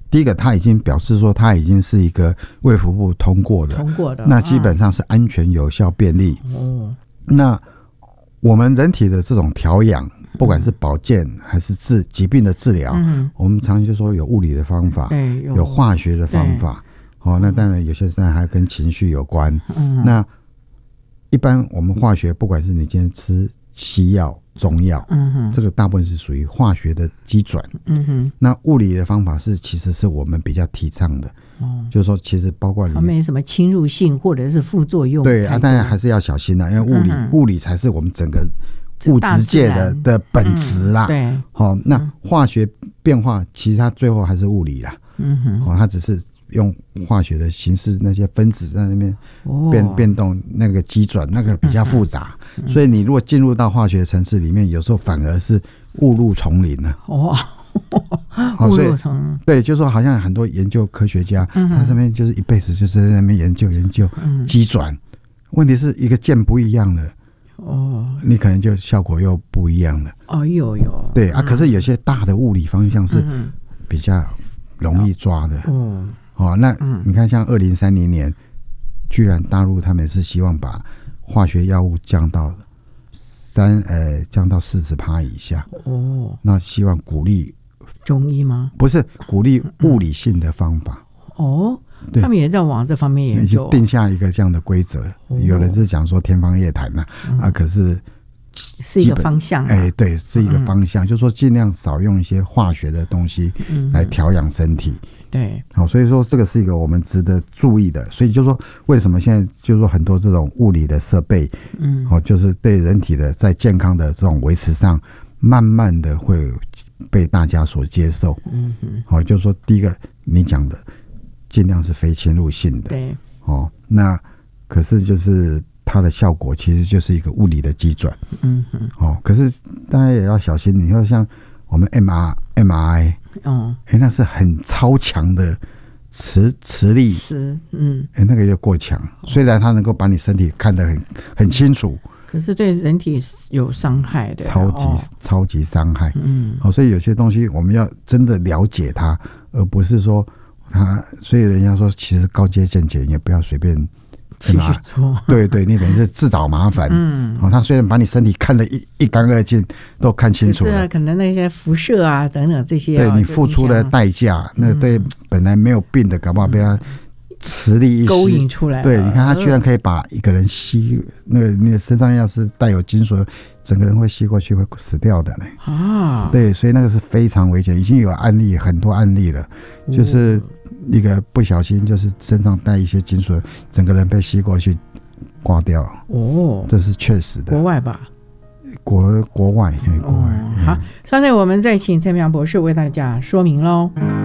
第一个它已经表示说它已经是一个卫福部通过的，那基本上是安全有效便利。那我们人体的这种调养，不管是保健还是疾病的治疗，我们常常就说有物理的方法，有化学的方法。那当然有些时候还跟情绪有关。那一般我们化学，不管是你今天吃西药、中药，这个大部分是属于化学的机转。那物理的方法其实是我们比较提倡的。就是说其实包括里面没什么侵入性或者是副作用。 对当然还是要小心啦，因为物理才是我们整个物质界的本质啦。对，那化学变化其实它最后还是物理啦。它只是用化学的形式，那些分子在那边变动，那个机转那个比较复杂。所以你如果进入到化学层次里面，有时候反而是误入丛林了。所以对，就是说好像很多研究科学家，他这边就是一辈子就是在那边研究机转，问题是一个键不一样的，你可能就效果又不一样了。对可是有些大的物理方向是比较容易抓的。那你看像2030年，居然大陆他们是希望把化学药物降到40% 以下。那希望鼓励中医吗？ 不是，鼓励物理性的方法。 他们也在往这方面研究， 定下一个这样的规则。有人是讲说天方夜谭可是是一个方向。 对，是一个方向，就是说尽量少用一些化学的东西来调养身体。 对， 所以说这个是一个我们值得注意的。所以就是说为什么现在就是说很多这种物理的设备，就是对人体的在健康的这种维持上，慢慢的会被大家所接受。就是说第一个你讲的尽量是非侵入性的。 对， 那可是就是它的效果其实就是一个物理的机转。可是大家也要小心，你说像我们 MRI，那是很超强的磁力，那个就过强。虽然它能够把你身体看得很清楚， 可是对人体有伤害的， 超级伤害。所以有些东西我们要真的了解它，而不是说它。所以人家说，其实高阶健检也不要随便继续做。 对，你等于是自找麻烦。他虽然把你身体看得一干二净，都看清楚了， 可能那些辐射等等这些， 对你付出的代价，那对本来没有病的，搞不好被他磁力一勾引出来。 对，你看他居然可以把一个人吸，你的身上要是带有金属，整个人会吸过去，会死掉的呢。对，所以那个是非常危险，已经有很多案例了，就是一个不小心就是身上带一些金属，整个人被吸过去挂掉。这是确实的。 国外吧？ 国外。 好，稍待我们再请蔡明博士为大家说明喽。